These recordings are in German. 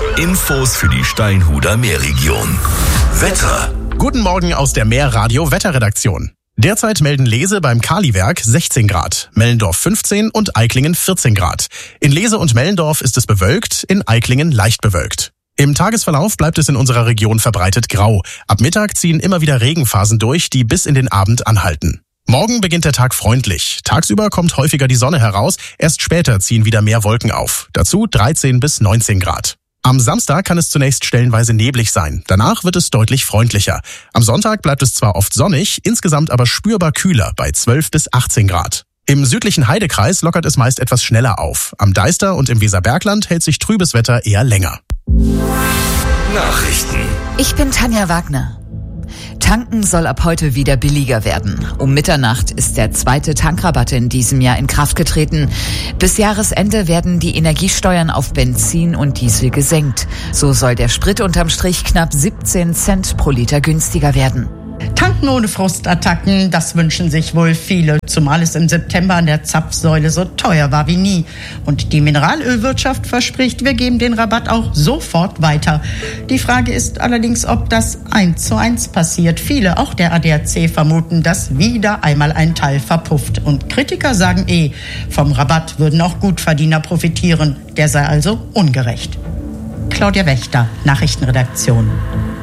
Infos für die Steinhuder Meerregion. Wetter. Guten Morgen aus der Meerradio-Wetterredaktion. Derzeit melden Lese beim Kaliwerk 16 Grad, Mellendorf 15 und Eiklingen 14 Grad. In Lese und Mellendorf ist es bewölkt, in Eiklingen leicht bewölkt. Im Tagesverlauf bleibt es in unserer Region verbreitet grau. Ab Mittag ziehen immer wieder Regenphasen durch, die bis in den Abend anhalten. Morgen beginnt der Tag freundlich. Tagsüber kommt häufiger die Sonne heraus, erst später ziehen wieder mehr Wolken auf. Dazu 13 bis 19 Grad. Am Samstag kann es zunächst stellenweise neblig sein. Danach wird es deutlich freundlicher. Am Sonntag bleibt es zwar oft sonnig, insgesamt aber spürbar kühler bei 12 bis 18 Grad. Im südlichen Heidekreis lockert es meist etwas schneller auf. Am Deister und im Weserbergland hält sich trübes Wetter eher länger. Nachrichten. Ich bin Tanja Wagner. Tanken soll ab heute wieder billiger werden. Um Mitternacht ist der zweite Tankrabatt in diesem Jahr in Kraft getreten. Bis Jahresende werden die Energiesteuern auf Benzin und Diesel gesenkt. So soll der Sprit unterm Strich knapp 17 Cent pro Liter günstiger werden. Tanken ohne Frustattacken, das wünschen sich wohl viele, zumal es im September an der Zapfsäule so teuer war wie nie. Und die Mineralölwirtschaft verspricht, wir geben den Rabatt auch sofort weiter. Die Frage ist allerdings, ob das 1:1 passiert. Viele, auch der ADAC, vermuten, dass wieder einmal ein Teil verpufft. Und Kritiker sagen vom Rabatt würden auch Gutverdiener profitieren. Der sei also ungerecht. Claudia Wächter, Nachrichtenredaktion.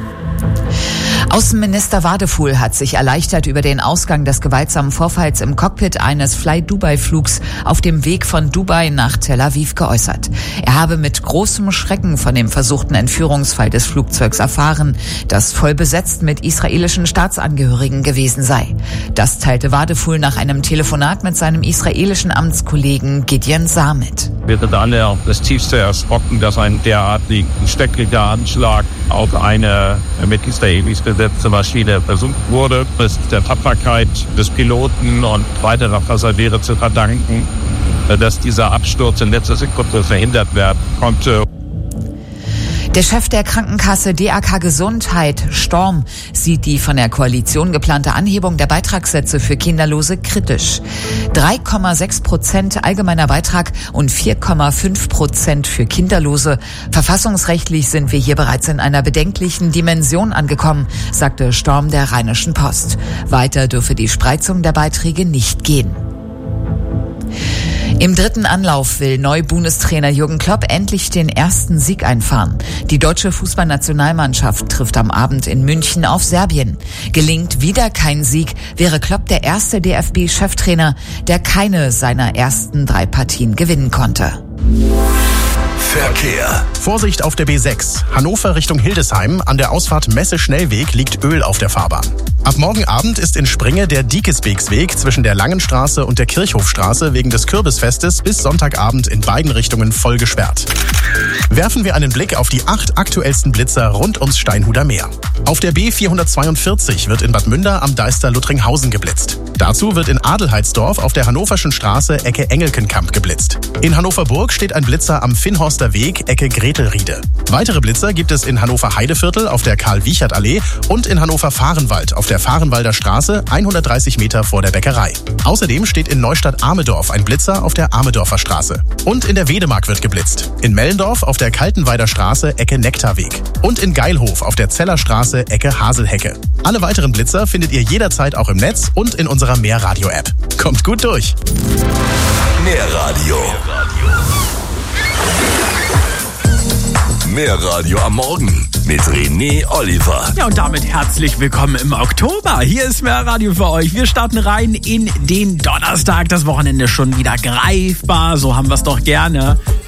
Außenminister Wadefuhl hat sich erleichtert über den Ausgang des gewaltsamen Vorfalls im Cockpit eines Fly-Dubai-Flugs auf dem Weg von Dubai nach Tel Aviv geäußert. Er habe mit großem Schrecken von dem versuchten Entführungsfall des Flugzeugs erfahren, das voll besetzt mit israelischen Staatsangehörigen gewesen sei. Das teilte Wadefuhl nach einem Telefonat mit seinem israelischen Amtskollegen Gideon Saar mit. Wir sind alle das tiefste erschrocken, dass ein derartig schrecklicher Anschlag auf eine mit Israelis besetzte Maschine versucht wurde. Es ist der Tapferkeit des Piloten und weiterer Passagiere zu verdanken, dass dieser Absturz in letzter Sekunde verhindert werden konnte. Der Chef der Krankenkasse DAK Gesundheit, Storm, sieht die von der Koalition geplante Anhebung der Beitragssätze für Kinderlose kritisch. 3,6% allgemeiner Beitrag und 4,5% für Kinderlose. Verfassungsrechtlich sind wir hier bereits in einer bedenklichen Dimension angekommen, sagte Storm der Rheinischen Post. Weiter dürfe die Spreizung der Beiträge nicht gehen. Im dritten Anlauf will Neu-Bundestrainer Jürgen Klopp endlich den ersten Sieg einfahren. Die deutsche Fußballnationalmannschaft trifft am Abend in München auf Serbien. Gelingt wieder kein Sieg, wäre Klopp der erste DFB-Cheftrainer, der keine seiner ersten 3 Partien gewinnen konnte. Verkehr. Vorsicht auf der B6. Hannover Richtung Hildesheim. An der Ausfahrt Messe-Schnellweg liegt Öl auf der Fahrbahn. Ab morgen Abend ist in Springe der Diekesbeeksweg zwischen der Langenstraße und der Kirchhofstraße wegen des Kürbisfestes bis Sonntagabend in beiden Richtungen voll gesperrt. Werfen wir einen Blick auf die 8 aktuellsten Blitzer rund ums Steinhuder Meer. Auf der B442 wird in Bad Münder am Deister Luttringhausen geblitzt. Dazu wird in Adelheidsdorf auf der Hannoverschen Straße Ecke Engelkenkamp geblitzt. In Hannover-Burg steht ein Blitzer am Finnhorster Weg Ecke Gretelriede. Weitere Blitzer gibt es in Hannover-Heideviertel auf der Karl-Wiechert-Allee und in Hannover-Fahrenwald auf der Fahrenwalder Straße 130 Meter vor der Bäckerei. Außerdem steht in Neustadt-Amedorf ein Blitzer auf der Amedorfer Straße. Und in der Wedemark wird geblitzt. In Mellendorf auf der Kaltenweider Straße Ecke Nektarweg. Und in Geilhof auf der Zellerstraße Ecke Haselhecke. Alle weiteren Blitzer findet ihr jederzeit auch im Netz und in unserer Meerradio-App. Kommt gut durch! Meerradio. Meerradio am Morgen mit René Oliver. Ja, und damit herzlich willkommen im Oktober. Hier ist Meerradio für euch. Wir starten rein in den Donnerstag. Das Wochenende schon wieder greifbar. So haben wir es doch gerne.